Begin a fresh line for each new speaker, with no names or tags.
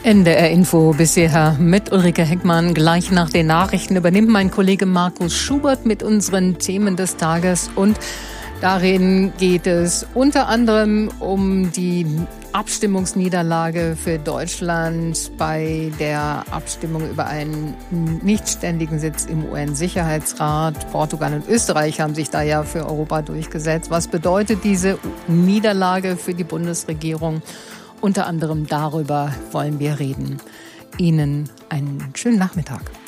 NDR Info bis hierher mit Ulrike Heckmann. Gleich nach den Nachrichten übernimmt mein Kollege Markus Schubert mit unseren Themen des Tages und darin geht es unter anderem um die Abstimmungsniederlage für Deutschland bei der Abstimmung über einen nichtständigen Sitz im UN-Sicherheitsrat. Portugal und Österreich haben sich da ja für Europa durchgesetzt. Was bedeutet diese Niederlage für die Bundesregierung? Unter anderem darüber wollen wir reden. Ihnen einen schönen Nachmittag.